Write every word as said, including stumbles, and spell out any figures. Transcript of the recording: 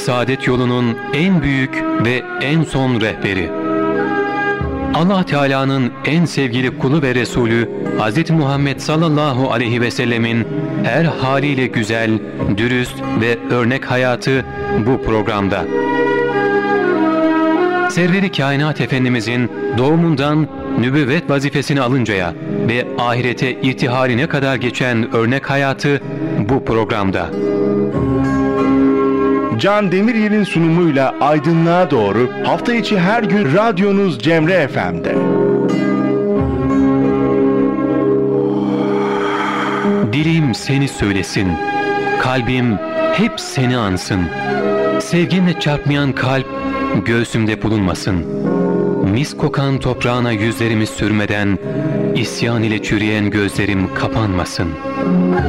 saadet yolunun en büyük ve en son rehberi. Allah Teala'nın en sevgili kulu ve Resulü Hz. Muhammed sallallahu aleyhi ve sellemin her haliyle güzel, dürüst ve örnek hayatı bu programda. Server-i Kainat Efendimizin doğumundan nübüvvet vazifesini alıncaya ve ahirete irtihaline kadar geçen örnek hayatı bu programda. Can Demiryel'in sunumuyla aydınlığa doğru hafta içi her gün radyonuz Cemre F M'de. Dilim seni söylesin, kalbim hep seni ansın. Sevginle çarpmayan kalp göğsümde bulunmasın. Mis kokan toprağına yüzlerimi sürmeden isyan ile çürüyen gözlerim kapanmasın.